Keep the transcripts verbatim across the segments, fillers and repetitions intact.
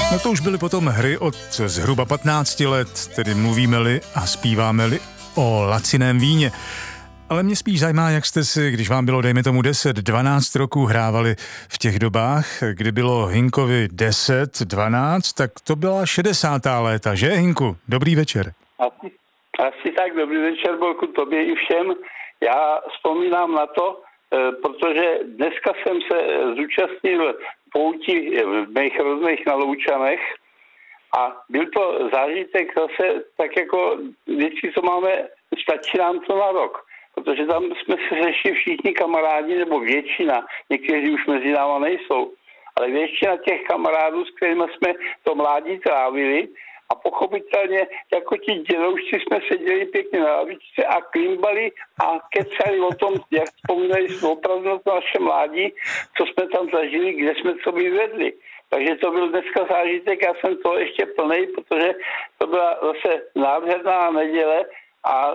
No to už byly potom hry od zhruba patnácti let, tedy mluvíme-li a zpíváme-li o laciném víně. Ale mě spíš zajímá, jak jste si, když vám bylo, dejme tomu deset, dvanáct roků, hrávali v těch dobách, kdy bylo Hinkovi deset, dvanáct, tak to byla šedesátá léta, že Hinku? Dobrý večer. Asi, asi tak, dobrý večer, Bolku, tobě i všem. Já vzpomínám na to, protože dneska jsem se zúčastnil poutí v mých rozmých na Loučanech a byl to zážitek zase tak jako vždycky, co máme, stačí nám to na rok. Protože tam jsme se sešli všichni kamarádi, nebo většina, někteří už mezi náma nejsou, ale většina těch kamarádů, s kterými jsme to mládí trávili, a pochopitelně, jako ti dědoušci jsme seděli pěkně na lavičce a klimbali a kecali o tom, jak vzpomínali jsme opravdu na to naše mládí, co jsme tam zažili, kde jsme co vyvedli. Takže to byl dneska zážitek, já jsem to ještě plnej, protože to byla zase nádherná neděle a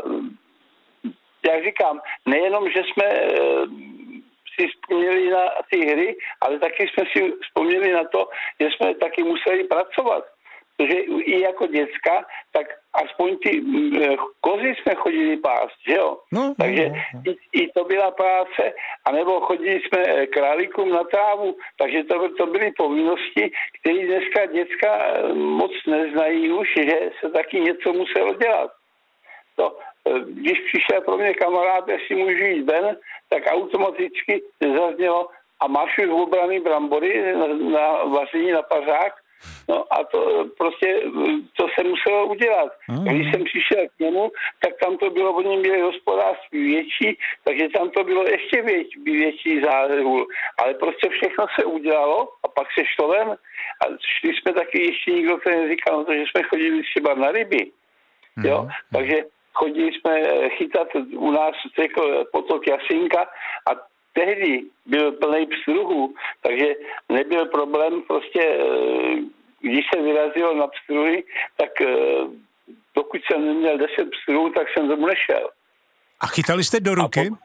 jak říkám, nejenom, že jsme e, si vzpomněli na ty hry, ale taky jsme si vzpomněli na to, že jsme taky museli pracovat. Protože i jako děcka, tak aspoň ty e, kozy jsme chodili pást, že jo? No, Takže no, no. I, i to byla práce, anebo chodili jsme králíkům na trávu, takže to, to byly povinnosti, které dneska děcka moc neznají už, že se taky něco muselo dělat. To, když přišel pro mě kamarád, jestli můžu jít ven, tak automaticky zaznělo a máš už obraný brambory na, na vaření na pařák. No a to prostě, to se muselo udělat. Mm. Když jsem přišel k němu, tak tam to bylo, oni měli hospodářství větší, takže tam to bylo ještě větší, větší záhul. Ale prostě všechno se udělalo a pak se šlo ven. A šli jsme taky, ještě nikdo to neříkal, no to, že jsme chodili třeba na ryby. Mm. Jo, takže chodili jsme chytat u nás řekl, potok Jasinka a tehdy byl plný pstruhů, takže nebyl problém prostě, když se vyrazilo na pstruhy, tak dokud jsem neměl deset pstruhů, tak jsem domů nešel. A chytali jste do ruky? Po...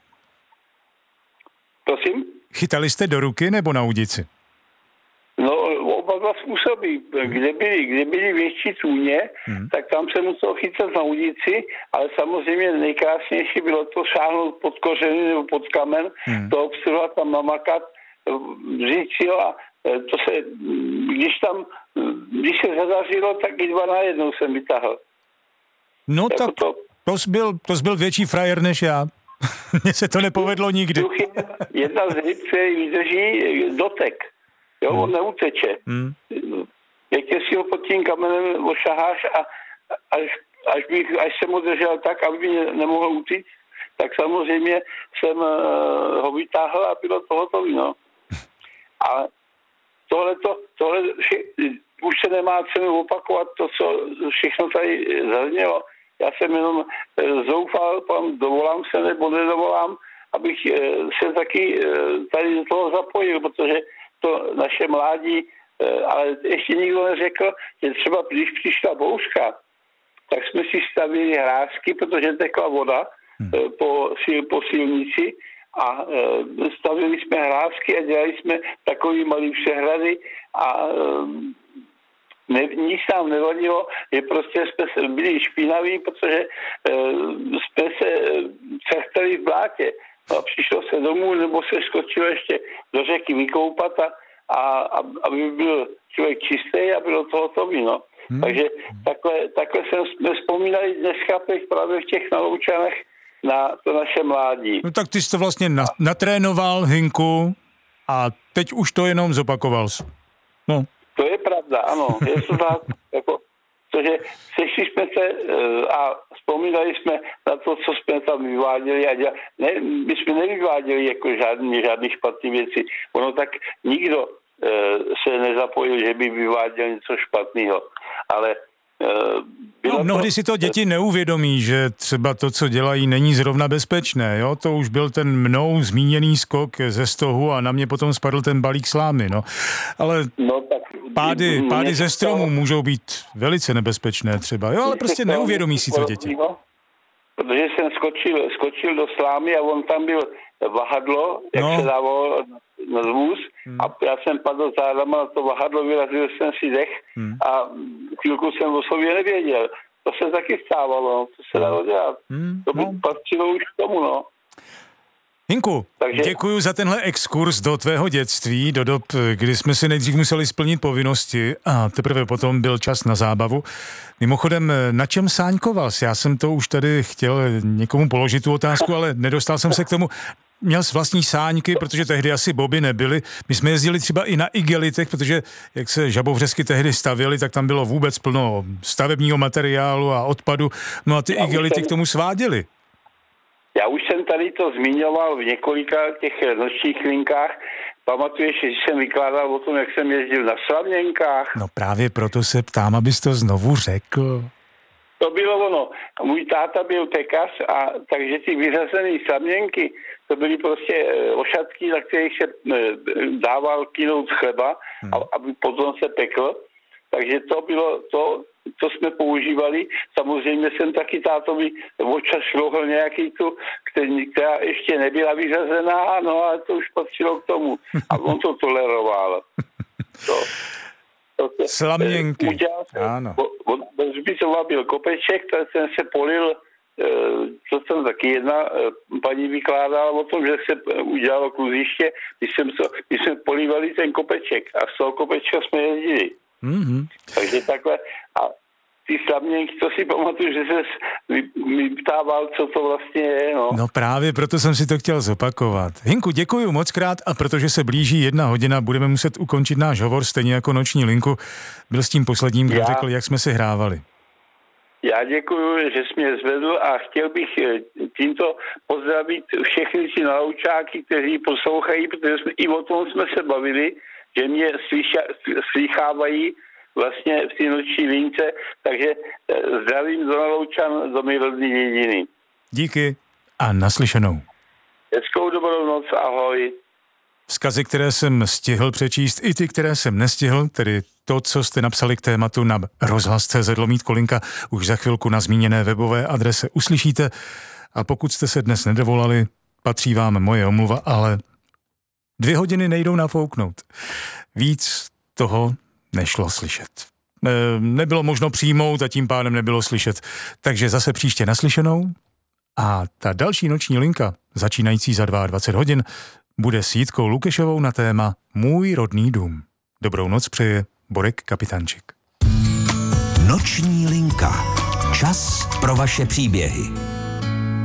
Prosím? Chytali jste do ruky nebo na udici? No, oba dva způsoby. Kde byly, kde byly větší tůně, hmm. tak tam se muselo chytat na udici, ale samozřejmě nejkrásnější bylo to šáhnout pod kořeny nebo pod kamen, hmm. to obstruhat tam namakat, vzít si ho a to se, když tam, když se zadařilo, tak i dva najednou jsem vytáhl. No jako tak to, to, jsi byl, to jsi byl větší frajer než já. Mně se to nepovedlo nikdy. Jedna z ryb, který vydrží dotek. Jo, hmm. on neuteče. Hmm. Jak si ho pod tím kamenem ošaháš a až, až, bych, až jsem ho držel tak, aby mě nemohl utíct, tak samozřejmě jsem uh, ho vytáhl a bylo to hotové, no. A tohleto, tohle už se nemá cenu opakovat to, co všechno tady zaznělo. Já jsem jenom zoufal, pan dovolám se nebo nedovolám, abych se taky tady do toho zapojil, protože to naše mládí, ale ještě nikdo neřekl, že třeba když přišla bouřka, tak jsme si stavili hrázky, protože tekla voda hmm. po, po silnici a stavili jsme hrázky a dělali jsme takový malý přehrady a ne, nic nám nevadilo, že prostě jsme byli špinaví, protože jsme se cechtali v blátě. No a přišlo se domů, nebo se skočilo ještě do řeky vykoupat a, a aby byl člověk čistý a bylo to hotový, no. Hmm. Takže takhle, takhle jsme vzpomínali dneska právě v těch Naloučanech na to naše mládí. No tak ty jsi to vlastně na, natrénoval, Hinku, a teď už to jenom zopakoval jsi. No. To je pravda, ano. Je to tak, jako, protože sešli jsme se a vzpomínali jsme na to, co jsme tam vyváděli a dělali. Ne, my jsme nevyváděli jako žádný, žádný špatný věci. Ono tak nikdo e, se nezapojil, že by vyváděl něco špatného. Ale No, mnohdy si to děti neuvědomí, že třeba to, co dělají, není zrovna bezpečné, jo? To už byl ten mnou zmíněný skok ze stohu a na mě potom spadl ten balík slámy, no. Ale no, tak, pády, pády ze stromů můžou být velice nebezpečné třeba, jo? Ale prostě neuvědomí si to děti. Protože jsem skočil, skočil do slámy a on tam byl vahadlo, jak no. se dávalo na zvůz hmm. a já jsem padl zádama na to vahadlo, vyrazil jsem si dech hmm. a chvilku jsem o sobě nevěděl. To se taky stávalo, to se dalo dělat. Hmm. To by no. patřilo už k tomu, no. Hinku, Takže... děkuji za tenhle exkurs do tvého dětství, do dob, kdy jsme si nejdřív museli splnit povinnosti a teprve potom byl čas na zábavu. Mimochodem, na čem sáňkoval jsi? Já jsem to už tady chtěl někomu položit tu otázku, ale nedostal jsem se k tomu. Měl jsi vlastní sáňky, protože tehdy asi boby nebyly. My jsme jezdili třeba i na igelitech, protože jak se žabovřesky tehdy stavěly, tak tam bylo vůbec plno stavebního materiálu a odpadu. No a ty igelity k tomu sváděly. Já už jsem tady to zmiňoval v několika těch nočních linkách. Pamatuješ, že jsem vykládal o tom, jak jsem jezdil na slaměnkách? No právě proto se ptám, abys to znovu řekl. To bylo ono. Můj táta byl pekař, a takže ty vyřazené slaměnky, to byly prostě ošatky, na kterých se dával kynout chleba, hmm. aby potom se pekl. Takže to bylo to, co jsme používali. Samozřejmě jsem taky tátovi občas šlohl nějaký tu, která ještě nebyla vyřazená, no a to už patřilo k tomu. A on to toleroval. To, to se, Slaměnky. Udělal se, ano. Od Hřbitova byl kopeček, ten se polil, co jsem taky jedna paní vykládala o tom, že se udělalo kluziště, když, jsem to, když jsme polívali ten kopeček a z toho kopečka jsme jezdili. Mm-hmm. Takže takhle. A ty slaměnky, to si pamatuju, že se mi ptával, co to vlastně je. No. no právě proto jsem si to chtěl zopakovat. Hinku, děkuju moc krát a protože se blíží jedna hodina, budeme muset ukončit náš hovor, stejně jako noční linku. Byl s tím posledním, kdo já, řekl, jak jsme si hrávali. Já děkuju, že jsi mě zvedl a chtěl bych tímto pozdravit všechny ty naloučáky, kteří poslouchají, protože jsme, i o tom jsme se bavili, že mě slychávají vlastně v té noční lince, takže zdravím do Naloučan, do mý rodný dědiny. Díky a naslyšenou. Hezkou dobrou noc, ahoj. Vzkazy, které jsem stihl přečíst, i ty, které jsem nestihl, tedy to, co jste napsali k tématu na rozhlas tečka cé zet lomítko linka, už za chvilku na zmíněné webové adrese uslyšíte. A pokud jste se dnes nedovolali, patří vám moje omluva, ale dvě hodiny nejdou nafouknout. Víc toho nešlo slyšet. E, nebylo možno přijmout a tím pádem nebylo slyšet. Takže zase příště naslyšenou a ta další noční linka, začínající za dvacet dva hodin, bude s Jitkou Lukešovou na téma Můj rodný dům. Dobrou noc přeje Borek Kapitančik. Noční linka. Čas pro vaše příběhy.